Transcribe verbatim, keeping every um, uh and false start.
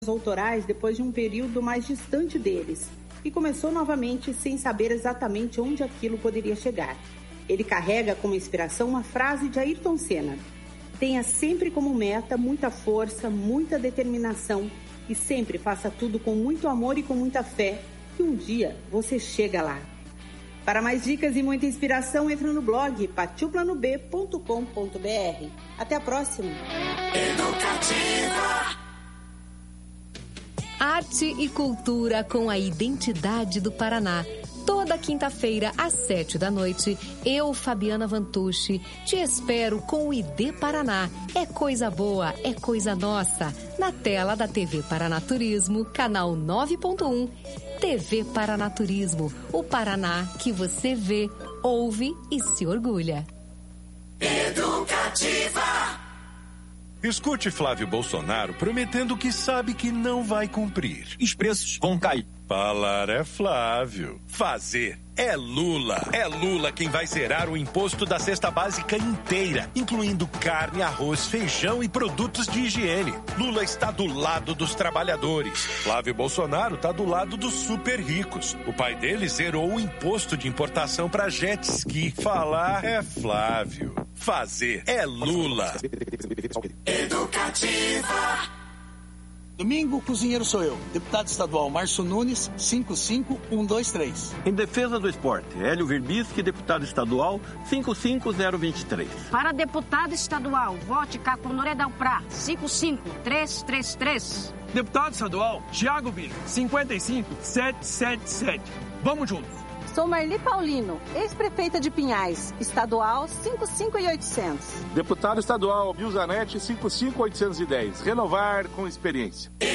autorais depois de um período mais distante deles e começou novamente sem saber exatamente onde aquilo poderia chegar. Ele carrega como inspiração uma frase de Ayrton Senna: tenha sempre como meta muita força, muita determinação e sempre faça tudo com muito amor e com muita fé, que um dia você chega lá. Para mais dicas e muita inspiração, entra no blog partiu plano b ponto com ponto b r. Até a próxima! Educativa. Arte e cultura com a identidade do Paraná. Toda quinta-feira, às sete da noite, eu, Fabiana Vantucci, te espero com o I D Paraná. É coisa boa, é coisa nossa. Na tela da T V Paranaturismo, canal nove ponto um. T V Paranaturismo, o Paraná que você vê, ouve e se orgulha. Educativa. Escute Flávio Bolsonaro prometendo que sabe que não vai cumprir. Os preços vão cair. Falar é Flávio. Fazer é Lula. É Lula quem vai zerar o imposto da cesta básica inteira, incluindo carne, arroz, feijão e produtos de higiene. Lula está do lado dos trabalhadores. Flávio Bolsonaro está do lado dos super ricos. O pai dele zerou o imposto de importação para jet ski. Falar é Flávio. Fazer é Lula. Educativa. Domingo, o cozinheiro sou eu, deputado estadual Márcio Nunes, cinco cinco um dois três. Em defesa do esporte, Hélio Verbisky, deputado estadual, cinco cinco zero dois três. Para deputado estadual, vote Cacunuré Dalprá, cinco cinco três três três. Deputado estadual, Thiago Vila, cinquenta e cinco sete sete sete. Vamos juntos. Sou Marli Paulino, ex-prefeita de Pinhais, estadual cinco cinco oitocentos. Deputado estadual Bilzanete cinco cinco oitocentos e dez. Renovar com experiência.